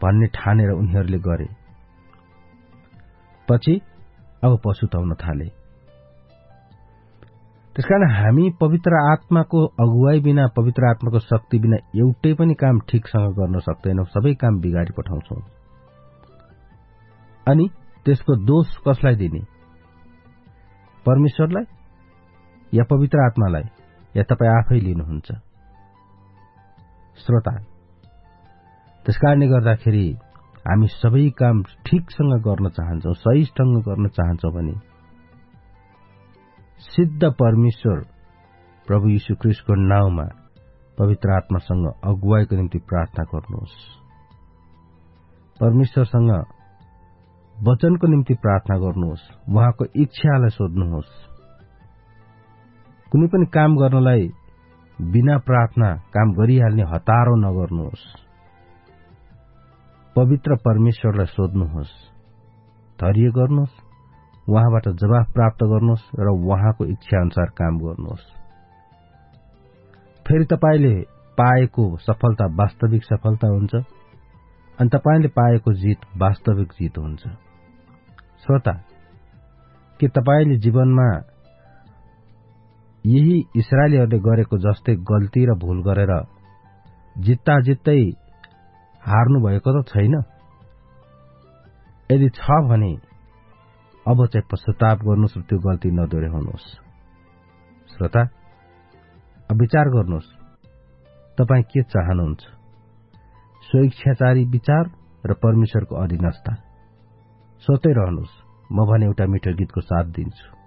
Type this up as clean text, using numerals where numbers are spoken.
भन्ने ठानेर उनीहरूले गरे। पछि अब पछुताउन थाले। त्यसकारण हामी पवित्र आत्माको अगुवाई बिना, पवित्र आत्माको शक्ति बिना एउटै पनि काम ठिकसँग गर्न सक्दैनौं। सबै काम बिगारी पठाउँछौं। अनि त्यसको दोष कसलाई दिने? परमेश्वरलाई या पवित्र आत्मालाई, या तपाईँ आफै लिनुहुन्छ? श्रोता, त्यसकारणले गर्दाखेरि हामी सबै काम ठिकसँग गर्न चाहन्छौं, सही ढंगमा गर्न चाहन्छौं भने सिद्ध परमेश्वर प्रभु यीशु ख्रीष्टको नाउँमा पवित्र आत्मासँग अगुवाईको निम्ति प्रार्थना गर्नुहोस्। परमेश्वरसँग वचनको निम्ति प्रार्थना गर्नुहोस्। उहाँको इच्छालाई सोध्नुहोस्। कुनै पनि काम गर्नलाई बिना प्रार्थना काम गरिहाल्ने हतारो नगर्नुहोस्। पवित्र परमेश्वरलाई सोध्नुहोस्, धैर्य गर्नुहोस्, उहाँबाट जवाफ प्राप्त गर्नुहोस् र उहाँको इच्छा अनुसार काम गर्नुहोस्। फेरि तपाईले पाएको सफलता वास्तविक सफलता हुन्छ अनि तपाईले पाएको जित वास्तविक जित हुन्छ। श्रोता, के तपाईले जीवनमा यही इस्राएलीहरूले गरेको जस्तै गल्ती र भूल गरेर जित्ता जित्तै हार्नु भएको त छैन? यदि छ भने अब चाहिँ पश्चाताप गर्नुहोस् र त्यो गल्ती नदोहोर्याउनुहोस्। श्रोता, अब विचार गर्नुहोस्, तपाईँ के चाहनुहुन्छ? स्वेच्छाचारी विचार र परमेश्वरको अधीनस्था? सोच्दै रहनुहोस्। म भने एउटा मिठो गीतको साथ दिन्छु।